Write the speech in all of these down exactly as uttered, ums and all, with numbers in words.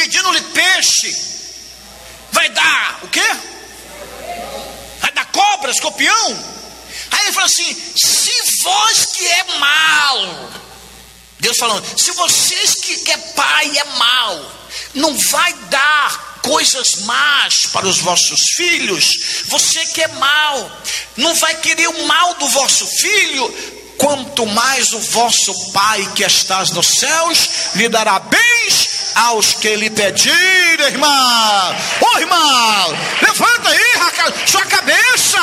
pedindo-lhe peixe, vai dar o quê? Vai dar cobra, escorpião? Aí ele falou assim: se vós que é mal, Deus falando, se vocês que, que é pai é mal, não vai dar coisas más para os vossos filhos, você que é mal, não vai querer o mal do vosso filho, quanto mais o vosso Pai que estás nos céus lhe dará bens aos que lhe pedirem, irmão. Ô oh, irmão, levanta aí sua cabeça.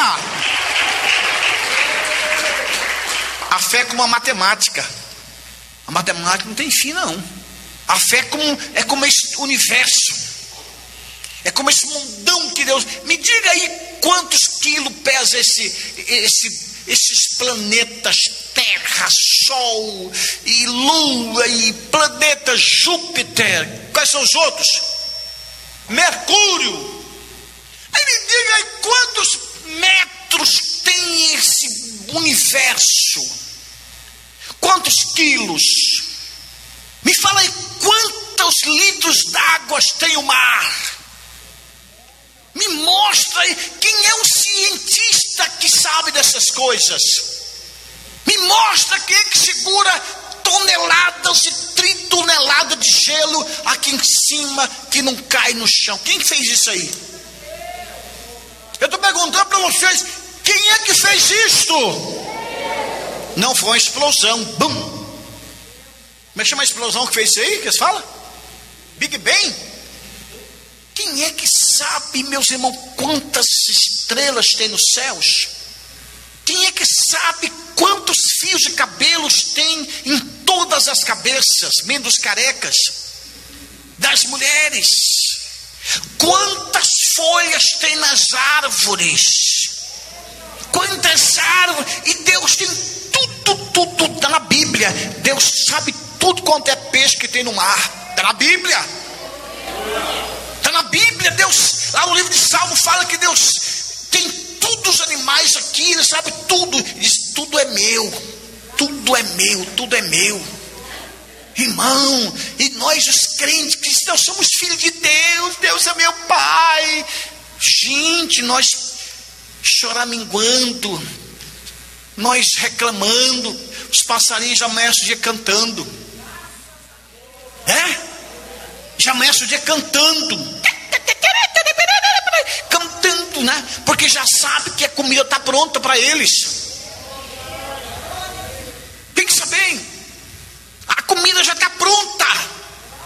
A fé é como a matemática. A matemática não tem fim, não. A fé é como, é como esse universo, é como esse mundão que Deus... Me diga aí quantos quilos pesa esse, esse, esses planetas, Terra, Sol, e Lua, e planeta Júpiter. Quais são os outros? Mercúrio. Aí me diga aí quantos metros tem esse universo. Quantos quilos? Me fala aí quantos litros d'água tem o mar. Me mostra aí quem é um cientista que sabe dessas coisas. Me mostra quem é que segura toneladas e tritoneladas de gelo aqui em cima que não cai no chão. Quem fez isso aí? Eu estou perguntando para vocês, quem é que fez isto? Não foi uma explosão, bum. Como é que chama a explosão que fez isso aí, que eles falam? Big Bang? Quem é que sabe, meus irmãos, quantas estrelas tem nos céus? Quem é que sabe quantos fios de cabelos tem em todas as cabeças, menos carecas, das mulheres? Quantas folhas tem nas árvores? Quantas árvores? E Deus tem tudo, tudo, está na Bíblia. Deus sabe tudo quanto é peixe que tem no mar. Está na Bíblia. Está na Bíblia. Deus, lá no livro de Salmo fala que Deus tem todos os animais aqui, Ele sabe tudo. Ele diz, tudo é meu. Tudo é meu, tudo é meu. Irmão, e nós os crentes cristãos somos filhos de Deus. Deus é meu Pai. Gente, nós choraminguando, nós reclamando, os passarinhos já amanhecem o dia cantando, é? Já amanhece o dia cantando, cantando, né? Porque já sabe que a comida está pronta para eles. Pensa bem, a comida já está pronta.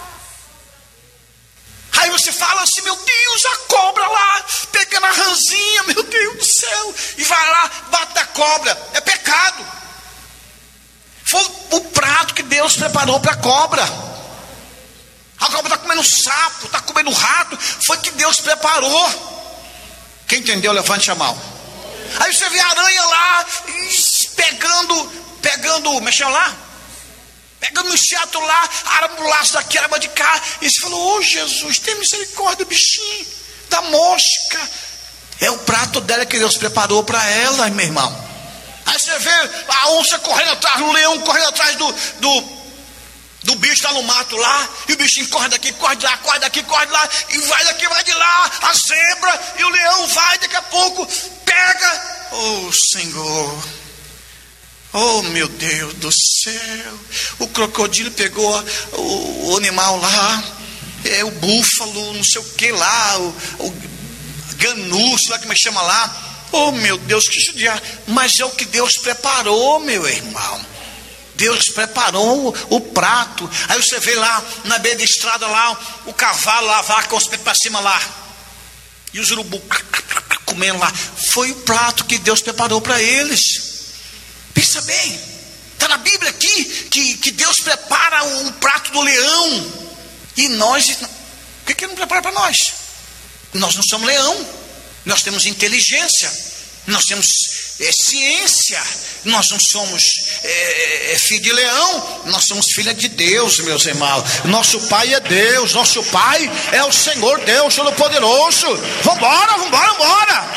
Aí você fala assim, meu Deus, a cobra lá, pegando a ranzinha, meu Deus do céu, e vai lá, bate na cobra, é pecado. Foi o prato que Deus preparou para a cobra. A cobra está comendo sapo, está comendo rato, foi que Deus preparou. Quem entendeu, levante a mão. Aí você vê a aranha lá, pegando, pegando, mexeu lá? Pegando um inseto lá, arma um laço daqui, arma de cá. E você falou, ô Jesus, tem misericórdia do bichinho, da mosca. É o prato dela que Deus preparou para ela, meu irmão. Aí você vê a onça correndo atrás, o leão correndo atrás do, do, do bicho lá no mato lá. E o bichinho corre daqui, corre de lá, corre daqui, corre de lá. E vai daqui, vai de lá, a zebra. E o leão vai, daqui a pouco, pega. Oh Senhor, oh meu Deus do céu, o crocodilo pegou o, o animal lá, é o búfalo, não sei o que lá, o, o ganúcio lá, como é que chama lá. Oh meu Deus, que judiar. Mas é o que Deus preparou, meu irmão. Deus preparou o, o prato. Aí você vê lá na beira da estrada lá, o cavalo lá, a vaca com os pés para cima lá, e os urubu comendo lá. Foi o prato que Deus preparou para eles. Pensa bem, está na Bíblia aqui que, que Deus prepara o, o prato do leão. E nós, por que, que Ele não prepara para nós? Nós não somos leão, nós temos inteligência, nós temos é, ciência, nós não somos é, é, filho de leão, nós somos filha de Deus, meus irmãos. Nosso Pai é Deus, nosso Pai é o Senhor Deus Todo-Poderoso. Vambora, vambora, vambora.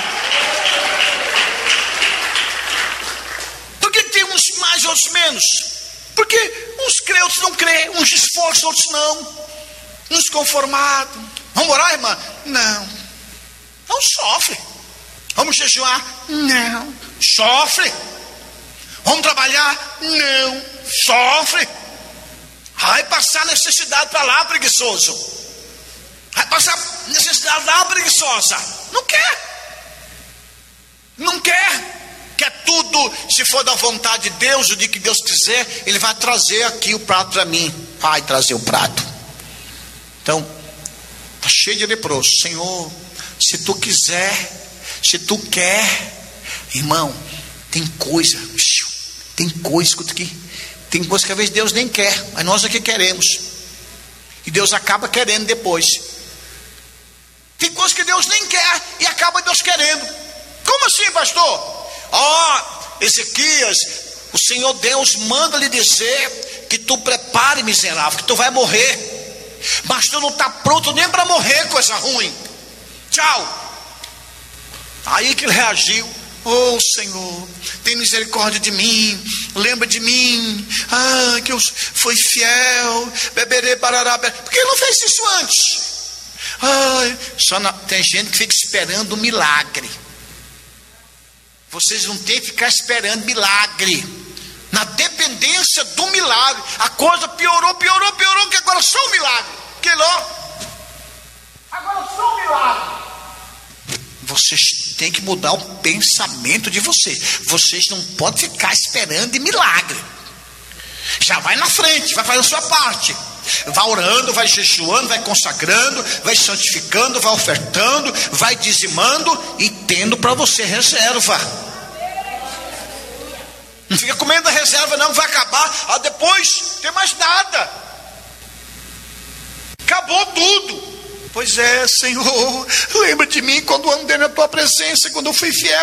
Tem uns mais, outros menos, porque uns creem, outros não creem, uns esforçam, outros não. Nos conformado. Vamos orar, irmã? Não. Não sofre. Vamos jejuar? Não. Sofre. Vamos trabalhar? Não. Sofre. Vai passar necessidade para lá, preguiçoso. Vai passar necessidade lá, preguiçosa. Não quer. Não quer. Quer tudo. Se for da vontade de Deus, o dia que Deus quiser, Ele vai trazer aqui o prato para mim. Vai trazer o prato. Então, está cheio de leproso. Senhor, se tu quiser, se tu quer, irmão, tem coisa, tem coisa, escuta aqui, tem coisa que às vezes Deus nem quer, mas nós aqui queremos, e Deus acaba querendo depois. Tem coisa que Deus nem quer e acaba Deus querendo. Como assim, pastor? Ó, oh, Ezequias, o Senhor Deus manda lhe dizer que tu prepare, miserável, que tu vai morrer, mas tu não está pronto nem para morrer, coisa ruim. Tchau. Aí que ele reagiu. Oh Senhor, tem misericórdia de mim, lembra de mim, ah, que eu fui fiel, beberei, barará, porque ele não fez isso antes. Ai, só na... Tem gente que fica esperando um milagre. Vocês não têm que ficar esperando milagre. Na dependência do milagre, a coisa piorou, piorou, piorou, que agora só um milagre. Que louco. Agora só um milagre. Vocês têm que mudar o pensamento de vocês. Vocês não podem ficar esperando de milagre. Já vai na frente, vai fazer a sua parte. Vai orando, vai jejuando, vai consagrando, vai santificando, vai ofertando, vai dizimando e tendo para você reserva. Não fica comendo a reserva não, vai acabar, ah, depois tem mais nada. Acabou tudo. Pois é, Senhor, lembra de mim quando andei na tua presença, quando eu fui fiel.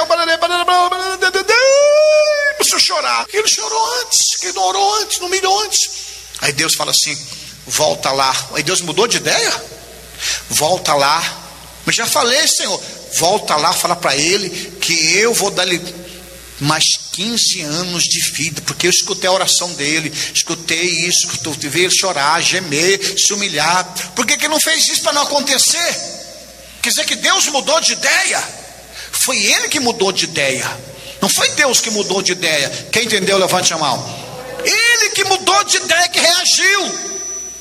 Começou a chorar. Ele chorou antes, ele não orou antes, não mirou antes. Aí Deus fala assim: volta lá. Aí Deus mudou de ideia. Volta lá. Mas já falei, Senhor, volta lá, fala para ele que eu vou dar-lhe mais quinze anos de vida, porque eu escutei a oração dele, escutei isso, escutei ver ele chorar, gemer, se humilhar. Por que que não fez isso para não acontecer? Quer dizer que Deus mudou de ideia? Foi ele que mudou de ideia, não foi Deus que mudou de ideia. Quem entendeu, levante a mão. Ele que mudou de ideia, que reagiu.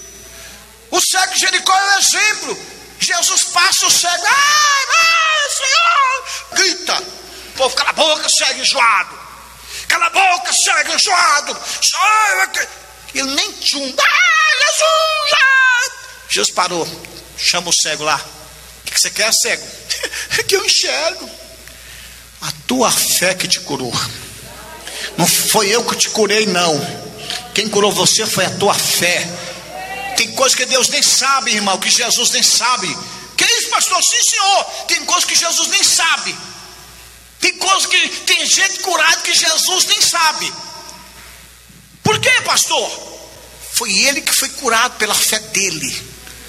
O cego de Jericó é um exemplo. Jesus passa o cego, ai, ai, Senhor, grita. O povo, cala a boca, cego enjoado. Cala a boca, cego enjoado. Ele nem tchum. Ah, Jesus! Ah. Jesus parou. Chama o cego lá. O que você quer, cego? É que eu enxergo. A tua fé que te curou. Não foi eu que te curei, não. Quem curou você foi a tua fé. Tem coisa que Deus nem sabe, irmão, que Jesus nem sabe. Que isso, pastor? Sim, Senhor. Tem coisa que Jesus nem sabe. Tem coisa que tem gente curada que Jesus nem sabe. Por quê, pastor? Foi ele que foi curado pela fé dele.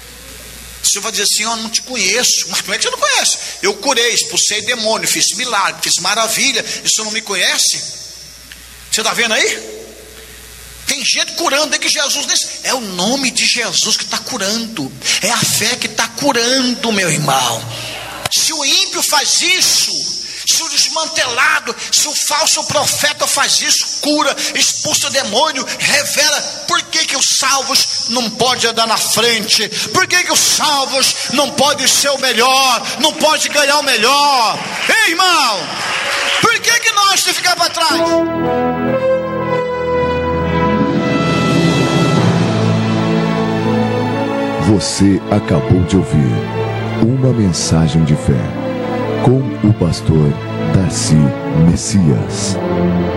O senhor vai dizer assim: eu não te conheço. Mas como é que você não conhece? Eu curei, expulsei demônio, fiz milagre, fiz maravilha. E o senhor não me conhece? Você está vendo aí? Tem gente curando aí que Jesus nem... É o nome de Jesus que está curando. É a fé que está curando, meu irmão. Se o ímpio faz isso, se o desmantelado, se o falso profeta faz isso, cura, expulsa demônio, revela, por que que os salvos não podem andar na frente? Por que que os salvos não podem ser o melhor, não podem ganhar o melhor? Ei, irmão, por que que nós temos que ficar para trás? Você acabou de ouvir uma mensagem de fé com o pastor Darcy Messias.